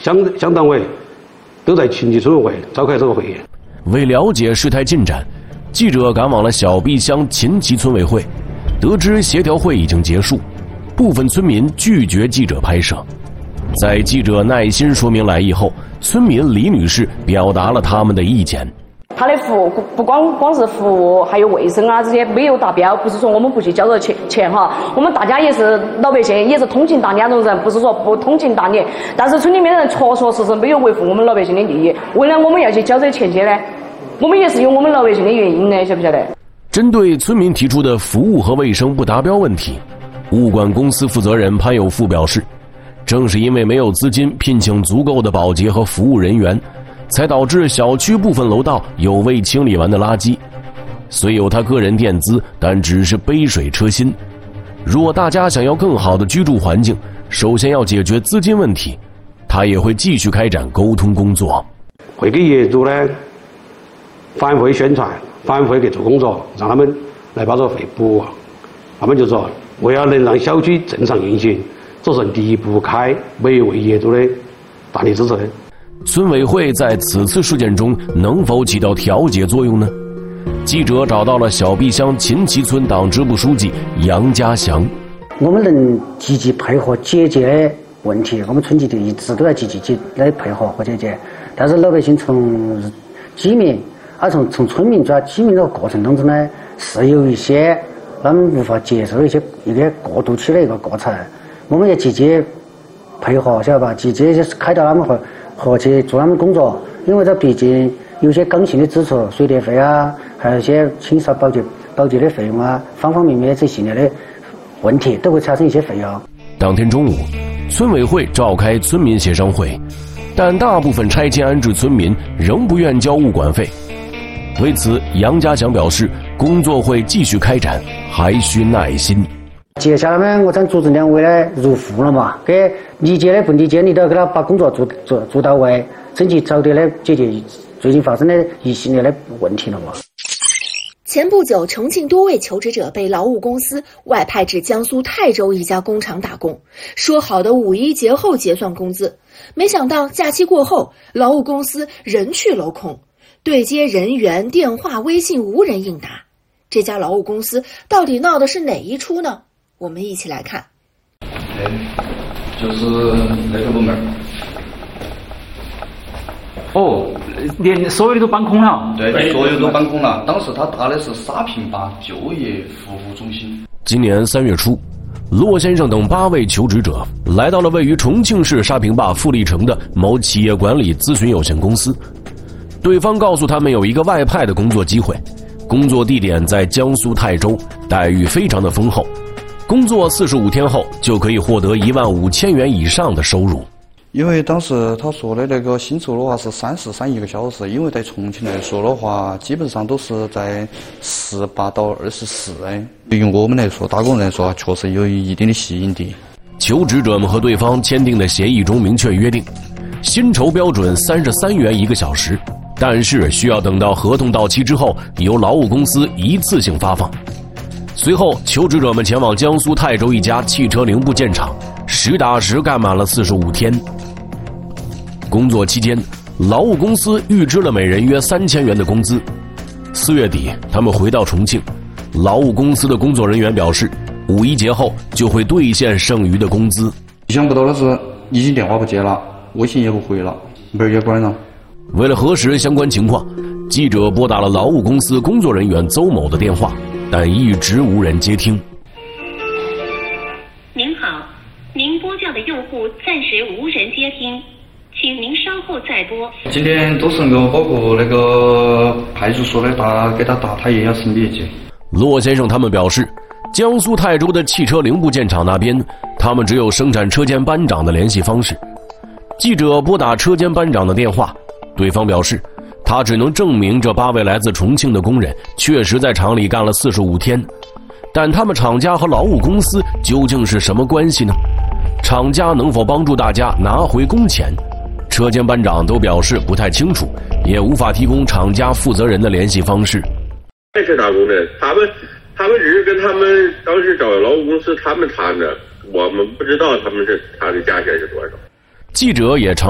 乡党委都在秦集村委会召开这个会议。 为了解事态进展，记者赶往了小壁乡秦集村委会，得知协调会已经结束，部分村民拒绝记者拍摄。在记者耐心说明来意后，村民李女士表达了他们的意见。 他的服务不光是服务，还有卫生啊这些没有达标，不是说我们不去交这钱哈，我们大家也是老百姓，也是通情达理那种人，不是说不通情达理。但是村里面的人确实没有维护我们老百姓的利益，为了我们要去交这钱去呢，我们也是有我们老百姓的原因的，晓不晓得？ 针对村民提出的服务和卫生不达标问题，物管公司负责人潘有富表示，正是因为没有资金聘请足够的保洁和服务人员，才导致小区部分楼道有未清理完的垃圾。虽有他个人垫资，但只是杯水车薪。若大家想要更好的居住环境，首先要解决资金问题。他也会继续开展沟通工作， 会给业主呢反复宣传，反复给做工作，让他们来把这个费补。他们就说，为了能让小区正常运行，这是离不开每位业主的大力支持的。 村委会在此次事件中能否起到调解作用呢？记者找到了小壁乡秦集村党支部书记杨家祥。 我们能积极配合解决问题，我们村级的一直都在积极来配合和解决。但是老百姓从居民，从村民转居民这个过程当中呢，是有一些他们无法接受一个过渡期的一个过程。我们也积极配合，晓得吧？积极就是开导他们和去做他们工作，因为这毕竟有些刚性的支出，水电费啊，还有一些清扫保洁的费用啊，方方面面这系列的问题都会产生一些费用。 当天中午，村委会召开村民协商会，但大部分拆迁安置村民仍不愿交物管费。为此，杨家祥表示，工作会继续开展，还需耐心。 接下来呢，我将组织两委呢入户了嘛，给理解的不理解，你都要给他把工作做到位，争取早点的解决最近发生的一系列的问题了嘛。 前不久，重庆多位求职者被劳务公司外派至江苏泰州一家工厂打工，说好的5·1节后结算工资，没想到假期过后，劳务公司人去楼空，对接人员、电话、微信无人应答。这家劳务公司到底闹的是哪一出呢？我们一起来看。 就是那个部门。 哦，连所有的都搬空了。 对，所有都搬空了。当时他打的是沙坪坝就业服务中心。 今年3月初，骆先生等8位求职者来到了位于重庆市沙坪坝富力城的某企业管理咨询有限公司。对方告诉他们有一个外派的工作机会，工作地点在江苏泰州，待遇非常的丰厚。工作45天后就可以获得15000元以上的收入。 因为当时他说的那个薪酬的话是33一个小时，因为在重庆来说的话，基本上都是在18到24。对于我们来说，打工人来说，确实有一定的吸引力。 求职者们和对方签订的协议中明确约定，薪酬标准33元1个小时，但是需要等到合同到期之后，由劳务公司一次性发放。随后，求职者们前往江苏泰州一家汽车零部件厂，实打实干满了45天。工作期间，劳务公司预支了每人约3000元的工资。4月底，他们回到重庆，劳务公司的工作人员表示，5·1节后就会兑现剩余的工资。 意想不到的是，已经电话不接了，微信也不回了，门也关了。 为了核实相关情况，记者拨打了劳务公司工作人员邹某的电话，但一直无人接听。 您好，您拨叫的用户暂时无人接听，请您稍后再拨。 今天都是包括那个派出所的给他打，他也要是灭绝。 骆先生他们表示，江苏泰州的汽车零部件厂那边，他们只有生产车间班长的联系方式。记者拨打车间班长的电话，对方表示，他只能证明这8位来自重庆的工人确实在厂里干了45天，但他们厂家和劳务公司究竟是什么关系呢？厂家能否帮助大家拿回工钱？车间班长都表示不太清楚，也无法提供厂家负责人的联系方式。 在这打工的，他们只是跟他们当时找劳务公司他们谈的，我们不知道他的价钱是多少。 记者也常